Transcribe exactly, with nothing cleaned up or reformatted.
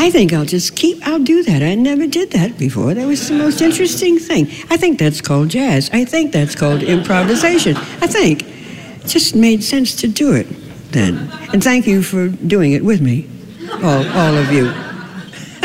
I think I'll just keep, I'll do that. I never did that before. That was the most interesting thing. I think that's called jazz. I think that's called improvisation. I think. It just made sense to do it then. And thank you for doing it with me, all, all of you.